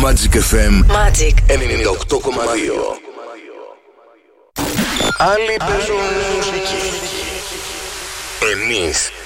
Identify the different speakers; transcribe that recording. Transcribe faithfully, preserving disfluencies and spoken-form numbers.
Speaker 1: Magic εφ εμ
Speaker 2: Magic
Speaker 1: ενενήντα οκτώ κόμμα δύο. Άλλοι παίζουν μουσική. Εμείς